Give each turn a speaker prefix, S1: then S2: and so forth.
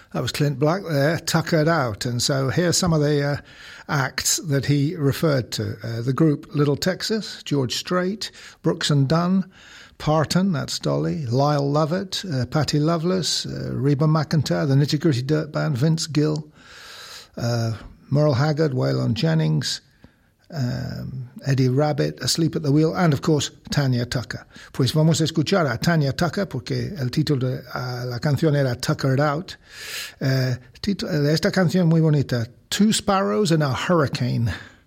S1: That was Clint Black there, Tuckered Out. And so here's some of the acts that he referred to. The group Little Texas, George Strait, Brooks and Dunn, Parton, that's Dolly, Lyle Lovett, Patti Loveless, Reba McEntire, the Nitty Gritty Dirt Band, Vince Gill, Merle Haggard, Waylon Jennings, Eddie Rabbit, Asleep at the Wheel, and of course Tanya Tucker. Pues vamos a escuchar a Tanya Tucker porque el título de la canción era Tuckered Out. De esta canción muy bonita, Two Sparrows and a Hurricane.